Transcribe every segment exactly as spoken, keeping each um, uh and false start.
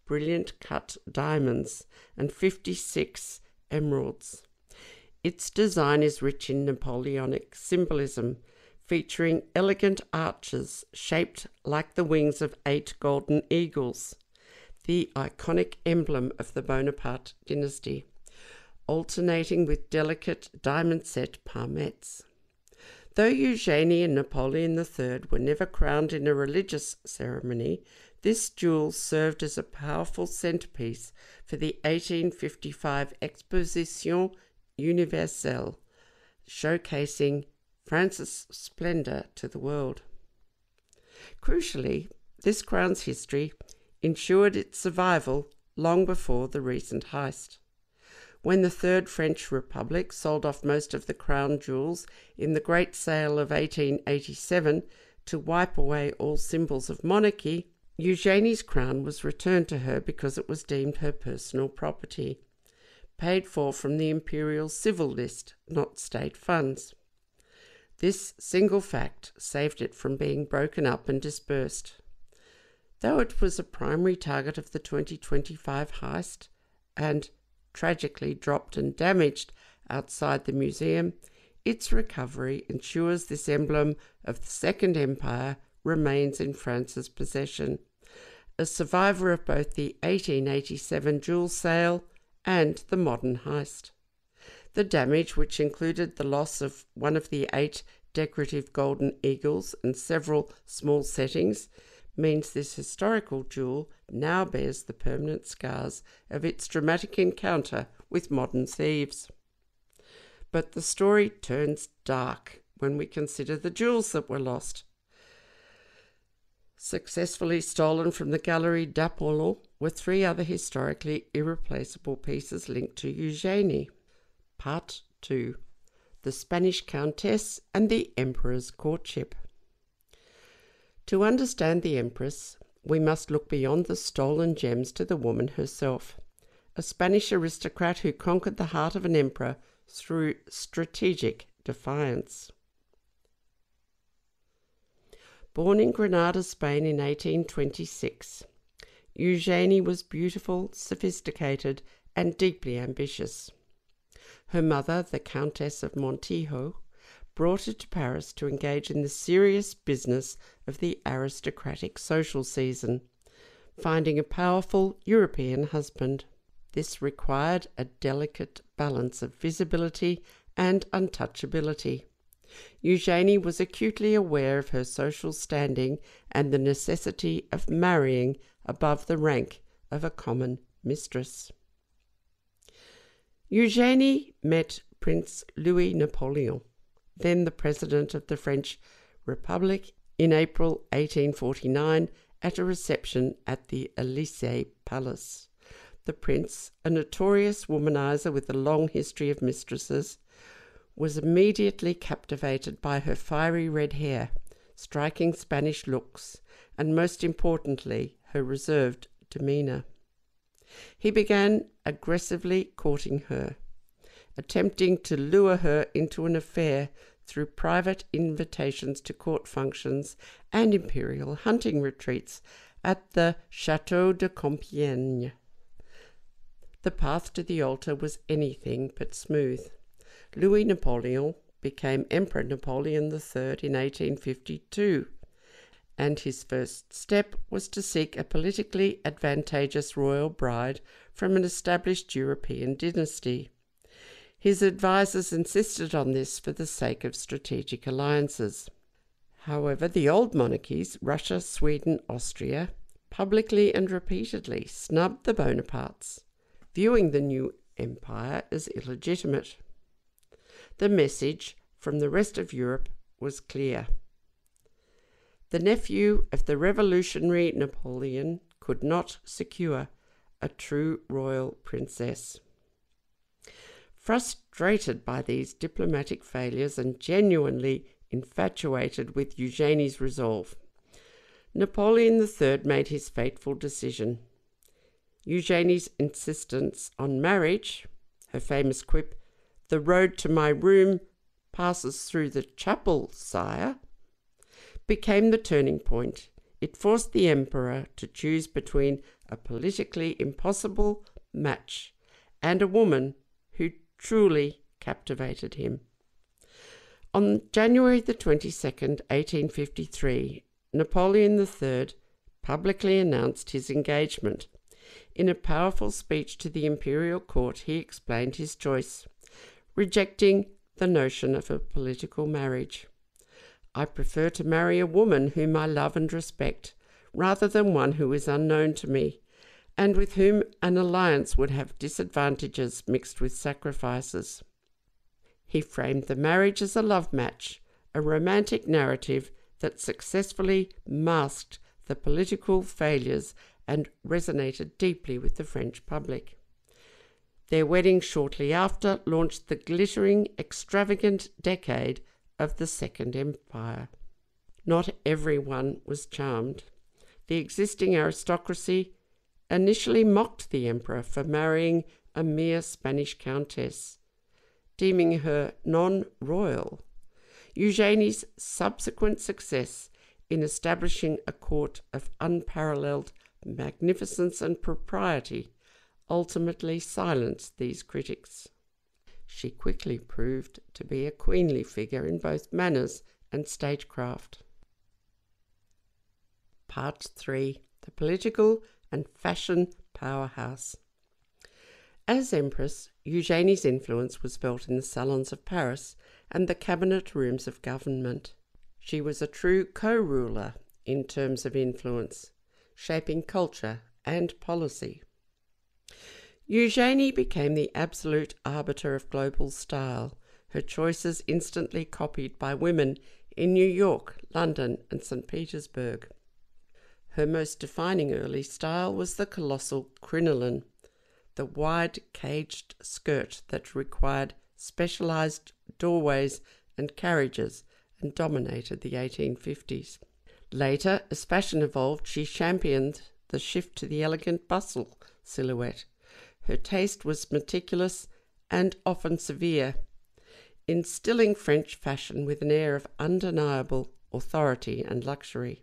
brilliant cut diamonds and fifty-six emeralds. Its design is rich in Napoleonic symbolism, featuring elegant arches shaped like the wings of eight golden eagles, the iconic emblem of the Bonaparte dynasty, alternating with delicate diamond-set palmettes. Though Eugénie and Napoleon the Third were never crowned in a religious ceremony, this jewel served as a powerful centerpiece for the eighteen fifty-five Exposition Universelle, showcasing France's splendor to the world. Crucially, this crown's history ensured its survival long before the recent heist. When the Third French Republic sold off most of the crown jewels in the Great Sale of eighteen eighty-seven to wipe away all symbols of monarchy, Eugénie's crown was returned to her because it was deemed her personal property, paid for from the imperial civil list, not state funds. This single fact saved it from being broken up and dispersed. Though it was a primary target of the twenty twenty-five heist and tragically dropped and damaged outside the museum, its recovery ensures this emblem of the Second Empire remains in France's possession, a survivor of both the eighteen eighty-seven jewel sale and the modern heist. The damage, which included the loss of one of the eight decorative golden eagles and several small settings, means this historical jewel now bears the permanent scars of its dramatic encounter with modern thieves. But the story turns dark when we consider the jewels that were lost. Successfully stolen from the Galerie d'Apollon were three other historically irreplaceable pieces linked to Eugénie. Part two. The Spanish Countess and the Emperor's Courtship. To understand the Empress, we must look beyond the stolen gems to the woman herself, a Spanish aristocrat who conquered the heart of an emperor through strategic defiance. Born in Granada, Spain in eighteen twenty-six, Eugénie was beautiful, sophisticated, and deeply ambitious. Her mother, the Countess of Montijo, brought her to Paris to engage in the serious business of the aristocratic social season, finding a powerful European husband. This required a delicate balance of visibility and untouchability. Eugénie was acutely aware of her social standing and the necessity of marrying above the rank of a common mistress. Eugénie met Prince Louis Napoleon, then the President of the French Republic, in April eighteen forty-nine at a reception at the Élysée Palace. The prince, a notorious womanizer with a long history of mistresses, was immediately captivated by her fiery red hair, striking Spanish looks, and most importantly, her reserved demeanour. He began aggressively courting her, attempting to lure her into an affair through private invitations to court functions and imperial hunting retreats at the Château de Compiègne. The path to the altar was anything but smooth. Louis Napoleon became Emperor Napoleon the Third in eighteen fifty-two, and his first step was to seek a politically advantageous royal bride from an established European dynasty. His advisers insisted on this for the sake of strategic alliances. However, the old monarchies, Russia, Sweden, Austria, publicly and repeatedly snubbed the Bonapartes, viewing the new empire as illegitimate. The message from the rest of Europe was clear. The nephew of the revolutionary Napoleon could not secure a true royal princess. Frustrated by these diplomatic failures and genuinely infatuated with Eugénie's resolve, Napoleon the Third made his fateful decision. Eugénie's insistence on marriage, her famous quip, "The road to my room passes through the chapel, sire," became the turning point it forced the emperor to choose between a politically impossible match and a woman who truly captivated him. On January the twenty-second, eighteen fifty-three, Napoleon the Third publicly announced his engagement. In a powerful speech to the imperial court, he explained his choice, rejecting the notion of a political marriage. "I prefer to marry a woman whom I love and respect, rather than one who is unknown to me, and with whom an alliance would have disadvantages mixed with sacrifices." He framed the marriage as a love match, a romantic narrative that successfully masked the political failures and resonated deeply with the French public. Their wedding shortly after launched the glittering, extravagant decade of the Second Empire. Not everyone was charmed. The existing aristocracy initially mocked the emperor for marrying a mere Spanish countess, deeming her non-royal. Eugenie's subsequent success in establishing a court of unparalleled magnificence and propriety ultimately silenced these critics. She quickly proved to be a queenly figure in both manners and stagecraft. Part three. The Political and Fashion Powerhouse. As Empress, Eugenie's influence was felt in the salons of Paris and the cabinet rooms of government. She was a true co-ruler in terms of influence, shaping culture and policy. Eugenie became the absolute arbiter of global style, her choices instantly copied by women in New York, London, and Saint Petersburg. Her most defining early style was the colossal crinoline, the wide caged skirt that required specialized doorways and carriages and dominated the eighteen fifties. Later, as fashion evolved, she championed the shift to the elegant bustle silhouette. Her taste was meticulous and often severe, instilling French fashion with an air of undeniable authority and luxury.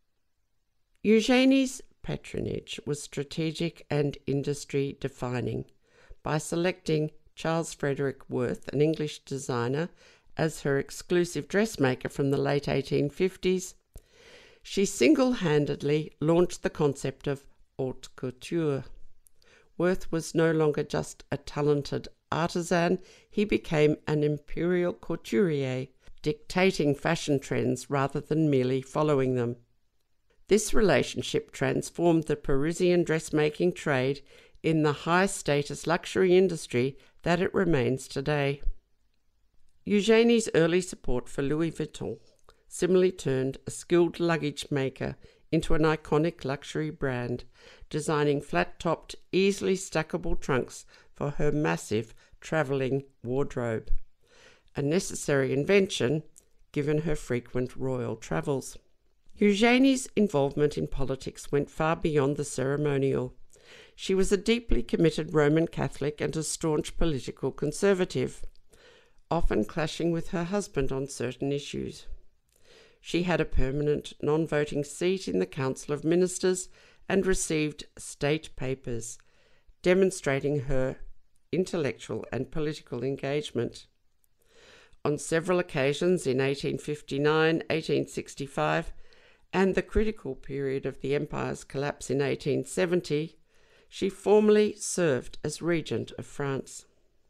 Eugenie's patronage was strategic and industry-defining. By selecting Charles Frederick Worth, an English designer, as her exclusive dressmaker from the late eighteen fifties, she single-handedly launched the concept of haute couture. Worth was no longer just a talented artisan, he became an imperial couturier, dictating fashion trends rather than merely following them. This relationship transformed the Parisian dressmaking trade in the high-status luxury industry that it remains today. Eugenie's early support for Louis Vuitton similarly turned a skilled luggage maker into an iconic luxury brand, designing flat-topped, easily stackable trunks for her massive travelling wardrobe, a necessary invention given her frequent royal travels. Eugenie's involvement in politics went far beyond the ceremonial. She was a deeply committed Roman Catholic and a staunch political conservative, often clashing with her husband on certain issues. She had a permanent non-voting seat in the Council of Ministers and received state papers, demonstrating her intellectual and political engagement. On several occasions in eighteen fifty-nine, eighteen sixty-five, and the critical period of the empire's collapse in eighteen seventy, she formally served as regent of France.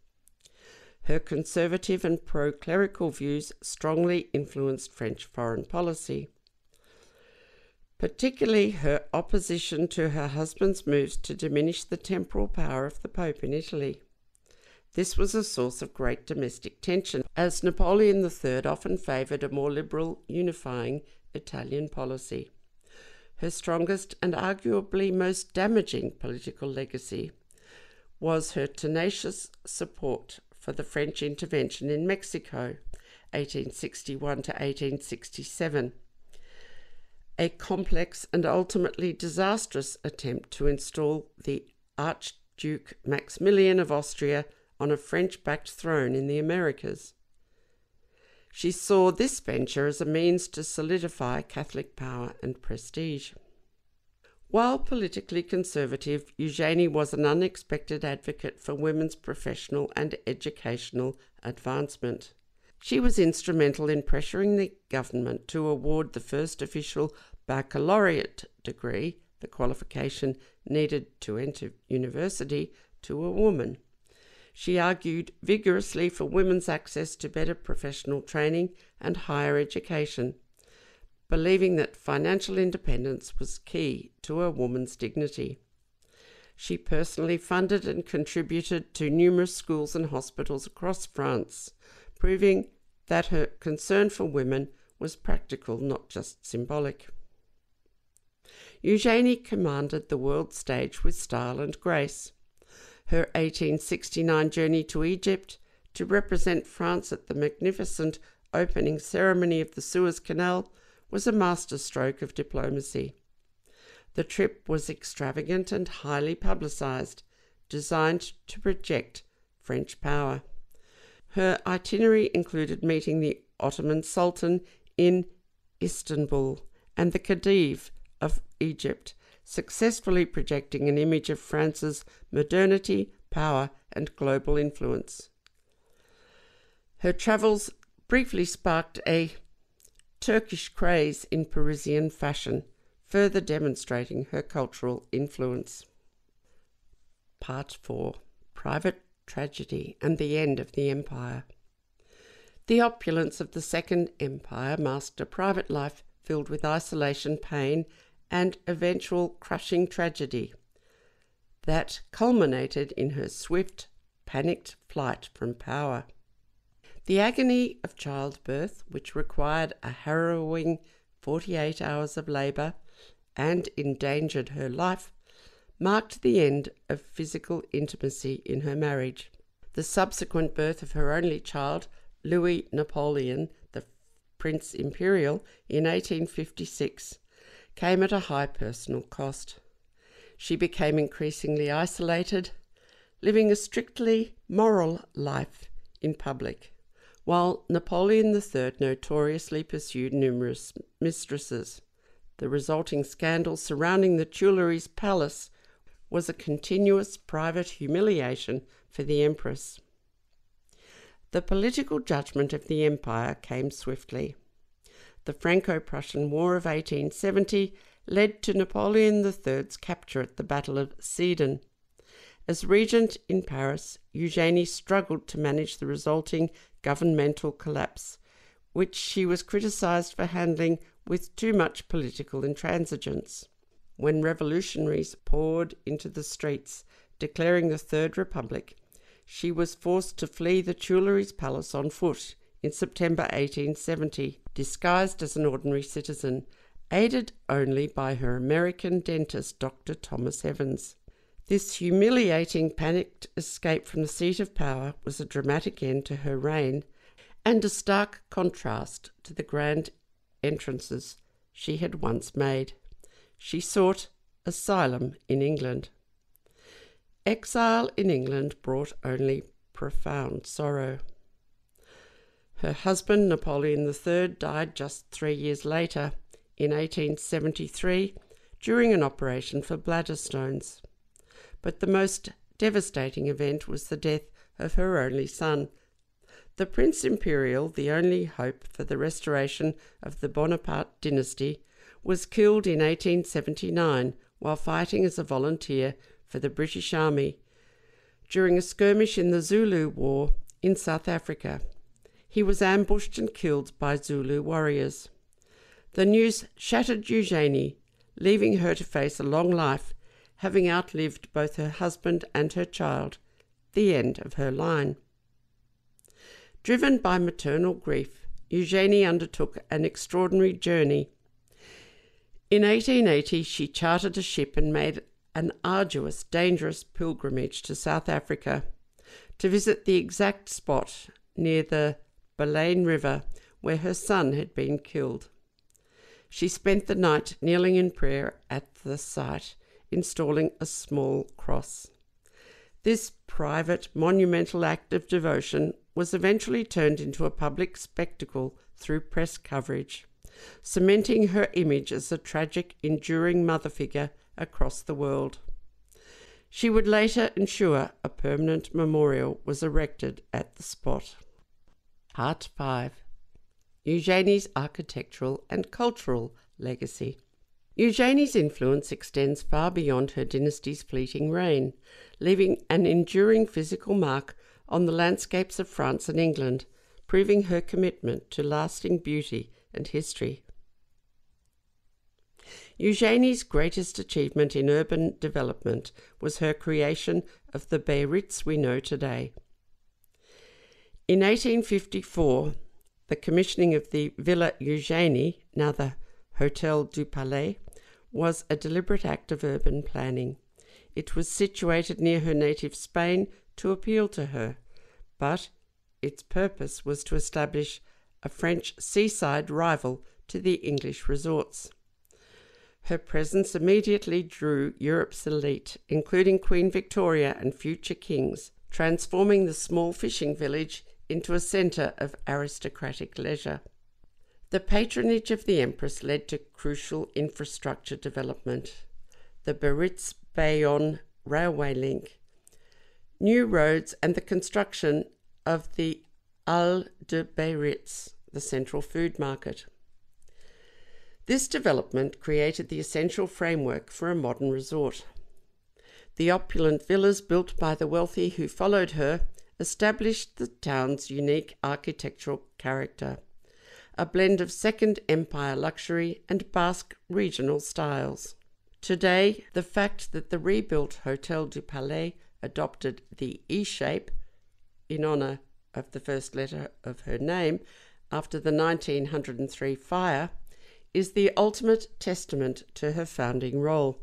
Her conservative and pro-clerical views strongly influenced French foreign policy, particularly her opposition to her husband's moves to diminish the temporal power of the Pope in Italy. This was a source of great domestic tension, as Napoleon the Third often favoured a more liberal, unifying Italian policy. Her strongest and arguably most damaging political legacy was her tenacious support for the French intervention in Mexico, eighteen sixty-one to eighteen sixty-seven, a complex and ultimately disastrous attempt to install the Archduke Maximilian of Austria on a French-backed throne in the Americas. She saw this venture as a means to solidify Catholic power and prestige. While politically conservative, Eugénie was an unexpected advocate for women's professional and educational advancement. She was instrumental in pressuring the government to award the first official baccalaureate degree, the qualification needed to enter university, to a woman. She argued vigorously for women's access to better professional training and higher education, believing that financial independence was key to a woman's dignity. She personally funded and contributed to numerous schools and hospitals across France, proving that her concern for women was practical, not just symbolic. Eugénie commanded the world stage with style and grace. Her eighteen sixty-nine journey to Egypt to represent France at the magnificent opening ceremony of the Suez Canal was a masterstroke of diplomacy. The trip was extravagant and highly publicised, designed to project French power. Her itinerary included meeting the Ottoman Sultan in Istanbul and the Khedive of Egypt, successfully projecting an image of France's modernity, power, and global influence. Her travels briefly sparked a Turkish craze in Parisian fashion, further demonstrating her cultural influence. Part four. Private Tragedy and the End of the Empire. The opulence of the Second Empire masked a private life filled with isolation, pain, and eventual crushing tragedy that culminated in her swift, panicked flight from power. The agony of childbirth, which required a harrowing forty-eight hours of labour and endangered her life, marked the end of physical intimacy in her marriage. The subsequent birth of her only child, Louis Napoleon, the Prince Imperial, in eighteen fifty-six, came at a high personal cost. She became increasingly isolated, living a strictly moral life in public, while Napoleon the Third notoriously pursued numerous mistresses. The resulting scandal surrounding the Tuileries Palace was a continuous private humiliation for the Empress. The political judgment of the empire came swiftly. The Franco-Prussian War of eighteen seventy led to Napoleon the Third's capture at the Battle of Sedan. As regent in Paris, Eugénie struggled to manage the resulting governmental collapse, which she was criticised for handling with too much political intransigence. When revolutionaries poured into the streets, declaring the Third Republic, she was forced to flee the Tuileries Palace on foot in September eighteen seventy, disguised as an ordinary citizen, aided only by her American dentist, Doctor Thomas Evans. This humiliating panicked escape from the seat of power was a dramatic end to her reign and a stark contrast to the grand entrances she had once made. She sought asylum in England. Exile in England brought only profound sorrow. Her husband, Napoleon the Third, died just three years later, in eighteen seventy-three, during an operation for bladder stones. But the most devastating event was the death of her only son. The Prince Imperial, the only hope for the restoration of the Bonaparte dynasty, was killed in eighteen seventy-nine while fighting as a volunteer for the British Army during a skirmish in the Zulu War in South Africa. He was ambushed and killed by Zulu warriors. The news shattered Eugénie, leaving her to face a long life, having outlived both her husband and her child, the end of her line. Driven by maternal grief, Eugénie undertook an extraordinary journey. In eighteen eighty, she chartered a ship and made an arduous, dangerous pilgrimage to South Africa to visit the exact spot near the Baleine River where her son had been killed. She spent the night kneeling in prayer at the site, installing a small cross. This private, monumental act of devotion was eventually turned into a public spectacle through press coverage, cementing her image as a tragic, enduring mother figure across the world. She would later ensure a permanent memorial was erected at the spot. Part five. Eugenie's architectural and cultural legacy. Eugenie's influence extends far beyond her dynasty's fleeting reign, leaving an enduring physical mark on the landscapes of France and England, proving her commitment to lasting beauty and history. Eugenie's greatest achievement in urban development was her creation of the Biarritz we know today. In eighteen fifty-four, the commissioning of the Villa Eugénie, now the Hôtel du Palais, was a deliberate act of urban planning. It was situated near her native Spain to appeal to her, but its purpose was to establish a French seaside rival to the English resorts. Her presence immediately drew Europe's elite, including Queen Victoria and future kings, transforming the small fishing village into a centre of aristocratic leisure. The patronage of the Empress led to crucial infrastructure development. The Biarritz-Bayonne railway link, new roads, and the construction of the Halles de Biarritz, the central food market. This development created the essential framework for a modern resort. The opulent villas built by the wealthy who followed her established the town's unique architectural character, a blend of Second Empire luxury and Basque regional styles. Today, the fact that the rebuilt Hôtel du Palais adopted the E shape, in honour of the first letter of her name, after the nineteen oh three fire, is the ultimate testament to her founding role.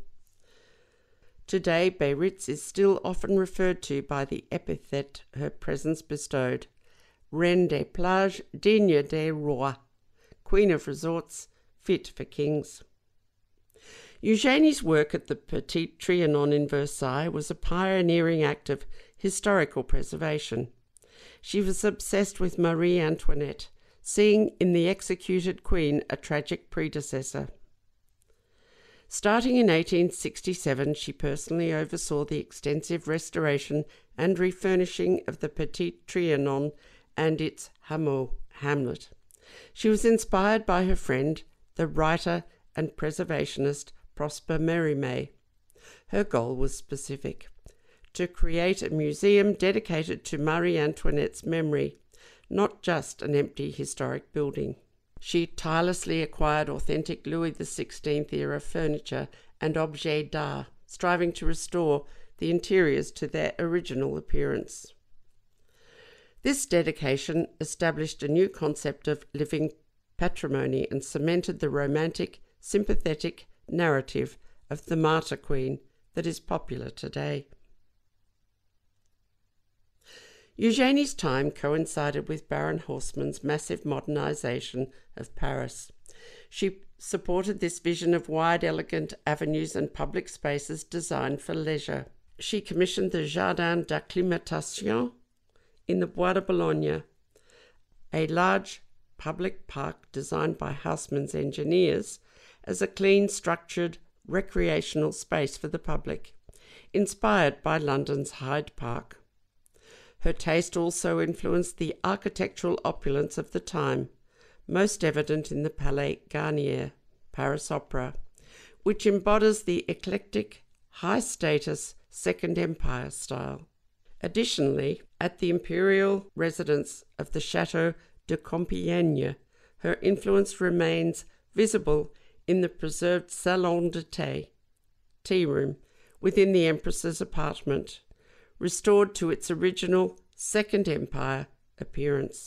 Today, Biarritz is still often referred to by the epithet her presence bestowed, Reine des plages digne des rois, Queen of resorts fit for kings. Eugenie's work at the Petit Trianon in Versailles was a pioneering act of historical preservation. She was obsessed with Marie Antoinette, seeing in the executed queen a tragic predecessor. Starting in eighteen sixty-seven, she personally oversaw the extensive restoration and refurnishing of the Petit Trianon and its hameau, hamlet. She was inspired by her friend, the writer and preservationist Prosper Mérimée. Her goal was specific: to create a museum dedicated to Marie Antoinette's memory, not just an empty historic building. She tirelessly acquired authentic Louis the sixteenth era furniture and objets d'art, striving to restore the interiors to their original appearance. This dedication established a new concept of living patrimony and cemented the romantic, sympathetic narrative of the martyr queen that is popular today. Eugenie's time coincided with Baron Haussmann's massive modernisation of Paris. She supported this vision of wide, elegant avenues and public spaces designed for leisure. She commissioned the Jardin d'Acclimatation in the Bois de Boulogne, a large public park designed by Haussmann's engineers as a clean, structured, recreational space for the public, inspired by London's Hyde Park. Her taste also influenced the architectural opulence of the time, most evident in the Palais Garnier, Paris Opera, which embodies the eclectic, high-status Second Empire style. Additionally, at the imperial residence of the Château de Compiègne, her influence remains visible in the preserved Salon de Thé, tea room, within the Empress's apartment, restored to its original Second Empire appearance.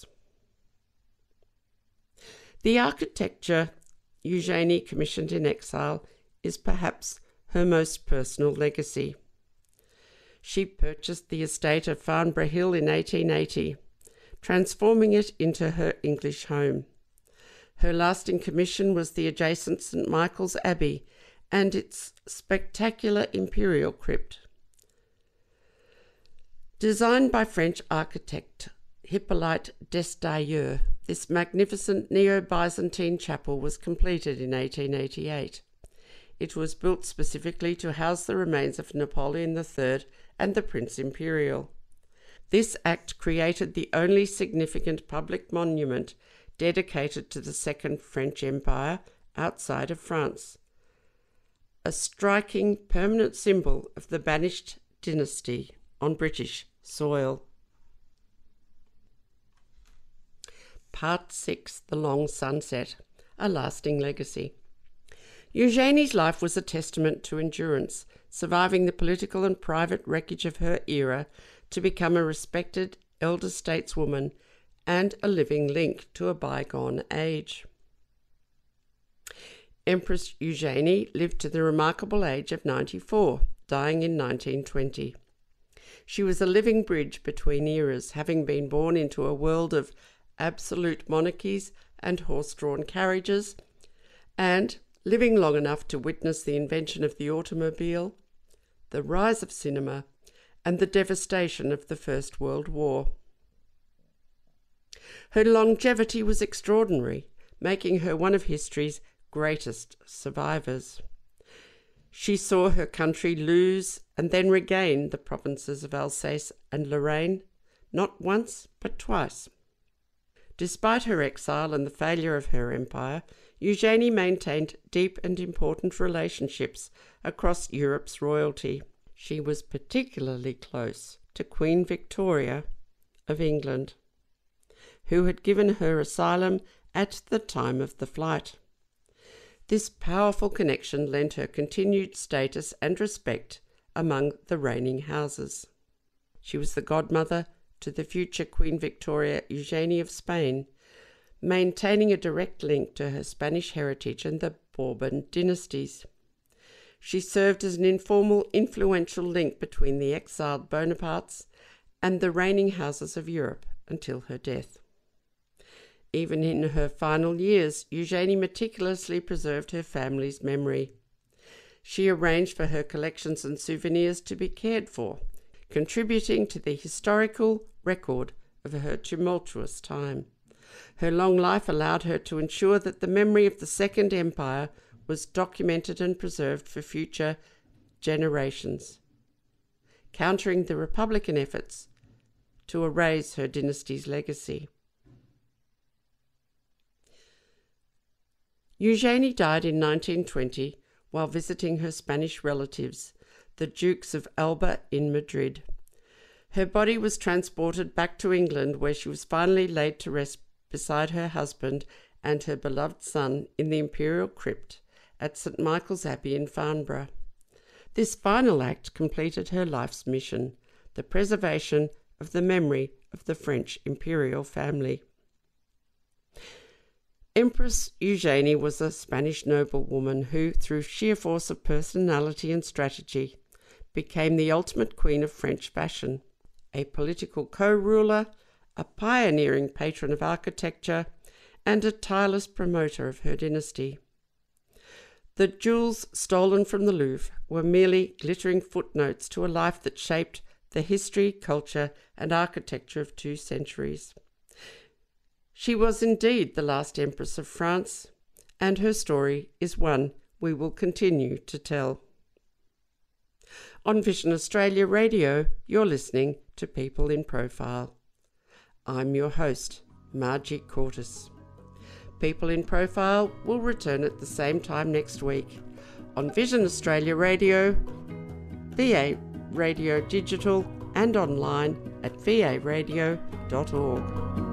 The architecture Eugenie commissioned in exile is perhaps her most personal legacy. She purchased the estate of Farnborough Hill in eighteen eighty, transforming it into her English home. Her lasting commission was the adjacent Saint Michael's Abbey and its spectacular imperial crypt. Designed by French architect Hippolyte Destailleux, this magnificent Neo-Byzantine chapel was completed in eighteen eighty-eight. It was built specifically to house the remains of Napoleon the Third and the Prince Imperial. This act created the only significant public monument dedicated to the Second French Empire outside of France, a striking permanent symbol of the banished dynasty on British soil. Part six, The Long Sunset, A Lasting Legacy. Eugenie's life was a testament to endurance, surviving the political and private wreckage of her era to become a respected elder stateswoman and a living link to a bygone age. Empress Eugenie lived to the remarkable age of ninety-four, dying in nineteen twenty. She was a living bridge between eras, having been born into a world of absolute monarchies and horse-drawn carriages, and living long enough to witness the invention of the automobile, the rise of cinema, and the devastation of the First World War. Her longevity was extraordinary, making her one of history's greatest survivors. She saw her country lose and then regain the provinces of Alsace and Lorraine, not once but twice. Despite her exile and the failure of her empire, Eugenie maintained deep and important relationships across Europe's royalty. She was particularly close to Queen Victoria of England, who had given her asylum at the time of the flight. This powerful connection lent her continued status and respect among the reigning houses. She was the godmother to the future Queen Victoria Eugenie of Spain, maintaining a direct link to her Spanish heritage and the Bourbon dynasties. She served as an informal, influential link between the exiled Bonapartes and the reigning houses of Europe until her death. Even in her final years, Eugenie meticulously preserved her family's memory. She arranged for her collections and souvenirs to be cared for, contributing to the historical record of her tumultuous time. Her long life allowed her to ensure that the memory of the Second Empire was documented and preserved for future generations, countering the Republican efforts to erase her dynasty's legacy. Eugenie died in nineteen twenty while visiting her Spanish relatives, the Dukes of Alba in Madrid. Her body was transported back to England, where she was finally laid to rest beside her husband and her beloved son in the imperial crypt at Saint Michael's Abbey in Farnborough. This final act completed her life's mission, the preservation of the memory of the French imperial family. Empress Eugenie was a Spanish noblewoman who, through sheer force of personality and strategy, became the ultimate queen of French fashion, a political co-ruler, a pioneering patron of architecture, and a tireless promoter of her dynasty. The jewels stolen from the Louvre were merely glittering footnotes to a life that shaped the history, culture, and architecture of two centuries. She was indeed the last Empress of France, and her story is one we will continue to tell. On Vision Australia Radio, you're listening to People in Profile. I'm your host, Margie Cortis. People in Profile will return at the same time next week on Vision Australia Radio, V A Radio Digital, and online at v a radio dot org.